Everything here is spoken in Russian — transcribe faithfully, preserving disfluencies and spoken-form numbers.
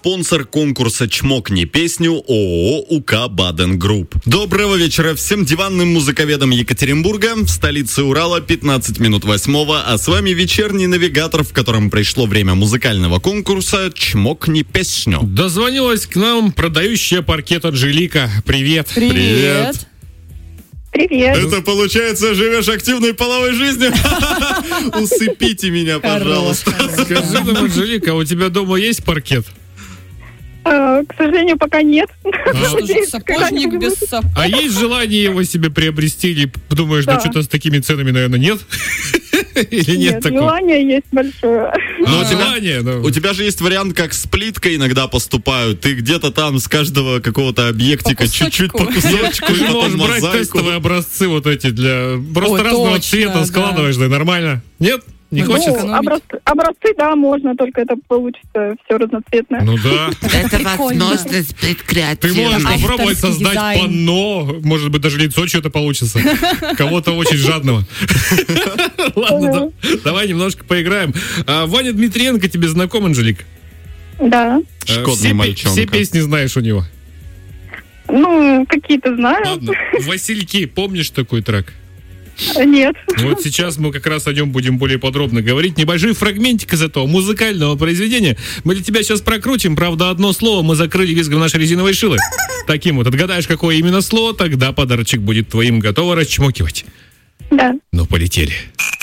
спонсор конкурса «Чмокни песню» ООО «УК Баден Групп». Доброго вечера всем диванным музыковедам Екатеринбурга. В столице Урала пятнадцать минут восьмого, а с вами вечерний навигатор, в котором пришло время музыкального конкурса «Чмокни песню». Дозвонилась к нам продающая паркет Анжелика. Привет. Привет. Привет. Это, получается, живешь активной половой жизнью? Усыпите меня, пожалуйста. Скажи нам, Анжелика, у тебя дома есть паркет? А, к сожалению, пока нет. Что же, сапожник без сапог? А есть желание его себе приобрести? Или думаешь, да, Да. что-то с такими ценами, наверное, нет? Или нет Нет, такого? желание есть большое. Ну, у тебя- желание, ну. У тебя же есть вариант, как с плиткой иногда поступают. Ты где-то там с каждого какого-то объектика По чуть-чуть по кусочку. кусочку, и Ты потом можешь брать мозаику. тестовые образцы вот эти для... Просто Ой, разного точно, цвета да. складываешь, да, нормально? Нет? Не Ну, хочется? экономить. Ну, образцы, образцы, да, можно, только это получится все разноцветное. Ну да. Это Прикольно. возможность быть Ты можешь креативной. попробовать Авторский создать дизайн. панно, может быть, даже лицо что-то получится. Кого-то очень жадного. Ладно, да- давай немножко поиграем. А, Ваня Дмитриенко тебе знаком, Анжелик? Да. Э, Шкодный все пе- мальчонка. Все песни знаешь у него. Ну, какие-то знаю. Ладно. Васильки, помнишь такой трек? Нет. Вот сейчас мы как раз о нем будем более подробно говорить. Небольшой фрагментик из этого музыкального произведения мы для тебя сейчас прокрутим. Правда, одно слово мы закрыли визгом нашей резиновой шилы. Таким вот. Отгадаешь, какое именно слово, тогда подарочек будет твоим. Готово расчмокивать? Да. Ну, полетели.